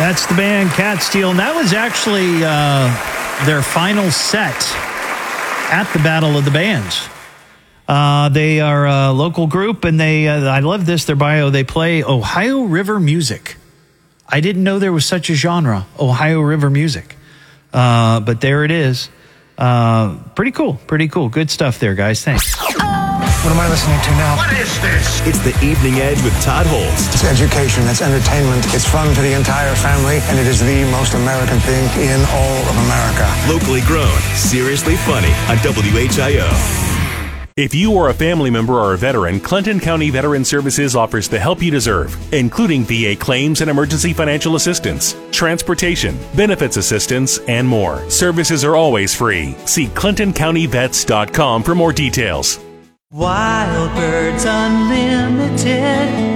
That's the band Catsteel, and that was actually their final set at the Battle of the Bands. They are a local group, and I love this, their bio. They play Ohio River music. I didn't know there was such a genre, Ohio River music. But there it is. Pretty cool. Good stuff there, guys. Thanks. What am I listening to now? What is this? It's The Evening Edge with Todd Holst. It's education, it's entertainment, it's fun for the entire family, and it is the most American thing in all of America. Locally grown, seriously funny on WHIO. If you or a family member or a veteran, Clinton County Veteran Services offers the help you deserve, including VA claims and emergency financial assistance, transportation, benefits assistance, and more. Services are always free. See ClintonCountyVets.com for more details. Wild Birds Unlimited.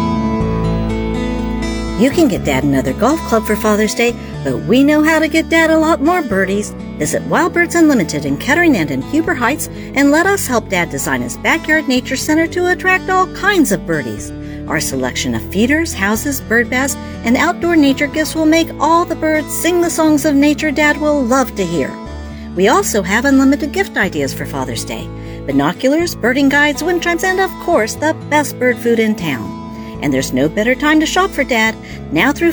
You can get Dad another golf club for Father's Day, but we know how to get Dad a lot more birdies. Visit Wild Birds Unlimited in Kettering and in Huber Heights, and let us help Dad design his backyard nature center to attract all kinds of birdies. Our selection of feeders, houses, bird baths, and outdoor nature gifts will make all the birds sing the songs of nature Dad will love to hear. We also have unlimited gift ideas for Father's Day: binoculars, birding guides, wind chimes, and of course, the best bird food in town. And there's no better time to shop for Dad. Now through